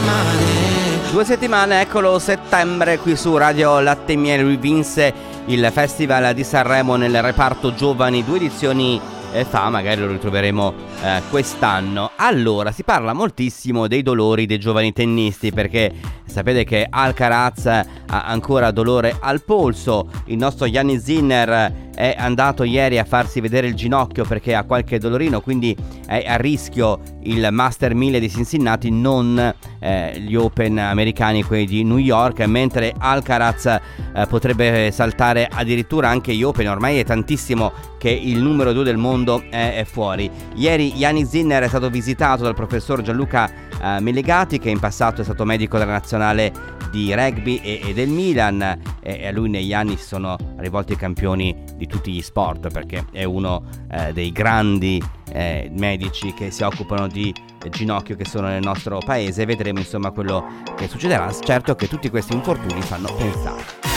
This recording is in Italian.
2 settimane, eccolo, settembre, qui su Radio Latte e Miele vinse il Festival di Sanremo nel reparto giovani 2 edizioni fa, magari lo ritroveremo quest'anno. Allora, si parla moltissimo dei dolori dei giovani tennisti, perché sapete che Alcaraz ha ancora dolore al polso. Il nostro Jannik Sinner è andato ieri a farsi vedere il ginocchio perché ha qualche dolorino, quindi è a rischio il Master 1000 di Cincinnati, non gli Open americani, quelli di New York, mentre Alcaraz potrebbe saltare addirittura anche gli Open. Ormai è tantissimo che il numero 2 del mondo è fuori. Ieri Jannik Sinner è stato visitato dal professor Gianluca Melegati, che in passato è stato medico della nazionale di rugby e del Milan, e a lui negli anni si sono rivolti ai campioni di tutti gli sport, perché è uno dei grandi medici che si occupano di ginocchio che sono nel nostro paese. Vedremo insomma quello che succederà. Certo che tutti questi infortuni fanno pensare.